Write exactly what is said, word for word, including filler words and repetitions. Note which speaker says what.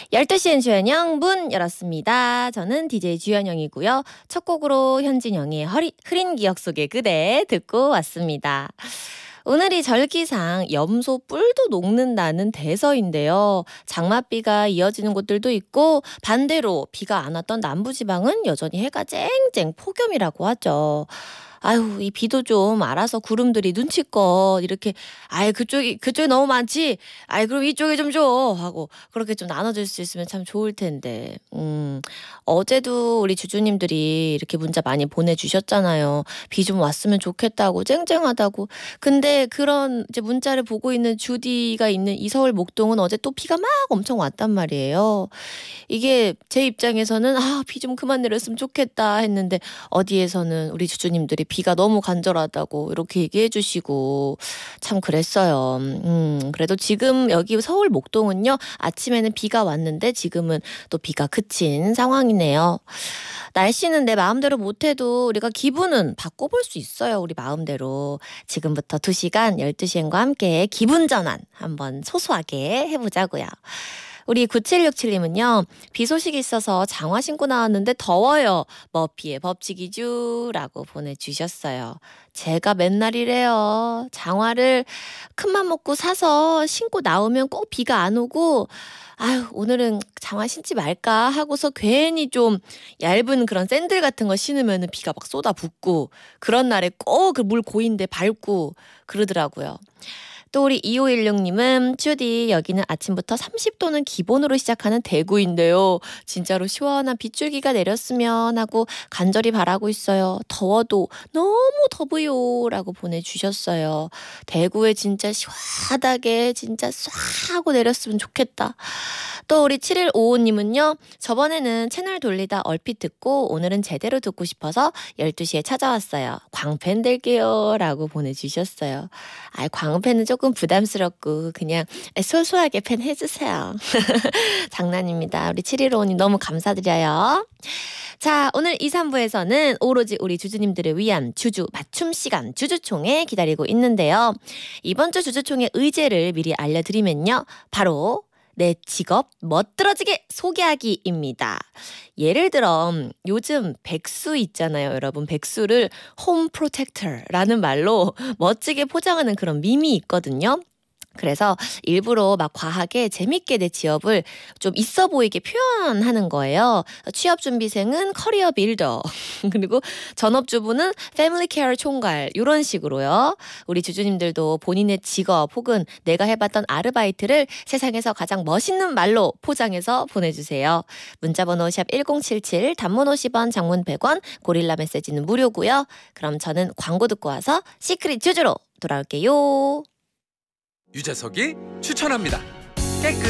Speaker 1: 열두 시엔 주현영 문 열었습니다. 저는 디제이 주현영이고요. 첫 곡으로 현진영의 허리, 흐린 기억 속의 그대 듣고 왔습니다. 오늘이 절기상 염소 뿔도 녹는다는 대서인데요. 장맛비가 이어지는 곳들도 있고 반대로 비가 안 왔던 남부지방은 여전히 해가 쨍쨍 폭염이라고 하죠. 아유, 이 비도 좀 알아서 구름들이 눈치껏 이렇게 아이 그쪽이 그쪽이 너무 많지. 아이 그럼 이쪽에 좀 줘 하고 그렇게 좀 나눠줄 수 있으면 참 좋을 텐데. 음 어제도 우리 주주님들이 이렇게 문자 많이 보내주셨잖아요. 비 좀 왔으면 좋겠다고 쨍쨍하다고. 근데 그런 이제 문자를 보고 있는 주디가 있는 이 서울 목동은 어제 또 비가 막 엄청 왔단 말이에요. 이게 제 입장에서는 아, 비 좀 그만 내렸으면 좋겠다 했는데 어디에서는 우리 주주님들이 비가 너무 간절하다고 이렇게 얘기해 주시고 참 그랬어요. 음, 그래도 지금 여기 서울 목동은요. 아침에는 비가 왔는데 지금은 또 비가 그친 상황이네요. 날씨는 내 마음대로 못해도 우리가 기분은 바꿔볼 수 있어요. 우리 마음대로. 지금부터 두 시간 열두 시엔과 함께 기분 전환 한번 소소하게 해보자고요. 우리 구칠육칠님은요. 비 소식이 있어서 장화 신고 나왔는데 더워요. 머피의 법칙이죠 라고 보내주셨어요. 제가 맨날 이래요. 장화를 큰맘 먹고 사서 신고 나오면 꼭 비가 안 오고 아유 오늘은 장화 신지 말까 하고서 괜히 좀 얇은 그런 샌들 같은 거 신으면 비가 막 쏟아붓고 그런 날에 꼭 그 물 고인데 밟고 그러더라고요. 또 우리 이오일육님은 주디 여기는 아침부터 삼십 도는 기본으로 시작하는 대구인데요. 진짜로 시원한 빗줄기가 내렸으면 하고 간절히 바라고 있어요. 더워도 너무 더워요 라고 보내주셨어요. 대구에 진짜 시원하게 진짜 쏴 하고 내렸으면 좋겠다. 또 우리 칠일오오님은요. 저번에는 채널 돌리다 얼핏 듣고 오늘은 제대로 듣고 싶어서 열두 시에 찾아왔어요. 광팬 될게요 라고 보내주셨어요. 아, 광팬은 조금 부담스럽고 그냥 소소하게 팬 해주세요. 장난입니다. 우리 칠일오오님 너무 감사드려요. 자, 오늘 이, 삼부에서는 오로지 우리 주주님들을 위한 주주 맞춤 시간 주주총회 기다리고 있는데요. 이번 주 주주총회 의제를 미리 알려드리면요. 바로 내 직업 멋들어지게 소개하기입니다. 예를 들어 요즘 백수 있잖아요. 여러분 백수를 홈 프로텍터라는 말로 멋지게 포장하는 그런 밈이 있거든요. 그래서 일부러 막 과하게 재밌게 내 직업을 좀 있어 보이게 표현하는 거예요. 취업준비생은 커리어 빌더 그리고 전업주부는 패밀리 케어 총괄 이런 식으로요. 우리 주주님들도 본인의 직업 혹은 내가 해봤던 아르바이트를 세상에서 가장 멋있는 말로 포장해서 보내주세요. 문자번호 샵 일공칠칠 단문 오십 원 장문 백 원 고릴라 메시지는 무료고요. 그럼 저는 광고 듣고 와서 시크릿 주주로 돌아올게요.
Speaker 2: 유재석이 추천합니다. 깨끗